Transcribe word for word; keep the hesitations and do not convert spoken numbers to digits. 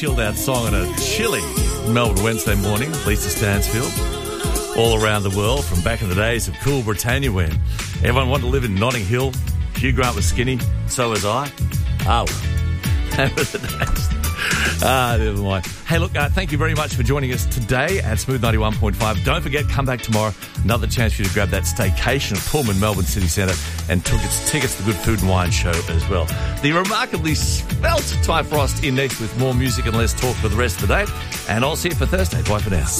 chilled out song on a chilly Melbourne Wednesday morning. Lisa Stansfield, all around the world from back in the days of cool Britannia when everyone wanted to live in Notting Hill. Hugh Grant was skinny, so was I. Oh, that was the days. Ah, never mind. Hey, look, uh, thank you very much for joining us today at Smooth ninety-one point five. Don't forget, come back tomorrow. Another chance for you to grab that staycation at Pullman Melbourne City Centre and tickets, tickets to the Good Food and Wine show as well. The remarkably svelte Ty Frost in next with more music and less talk for the rest of the day. And I'll see you for Thursday. Bye for now.